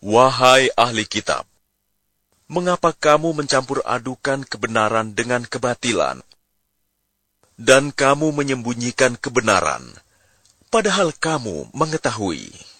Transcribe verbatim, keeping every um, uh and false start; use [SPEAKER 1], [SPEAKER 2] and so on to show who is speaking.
[SPEAKER 1] Wahai ahli kitab, mengapa kamu mencampur adukan kebenaran dengan kebatilan? Dan kamu menyembunyikan kebenaran, padahal kamu mengetahui.